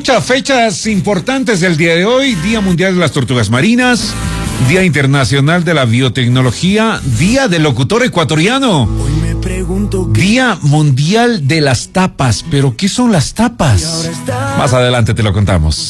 Muchas fechas importantes del día de hoy: Día Mundial de las Tortugas Marinas, Día Internacional de la Biotecnología, Día del Locutor Ecuatoriano, Día Mundial de las Tapas. ¿Pero qué son las tapas? Más adelante te lo contamos.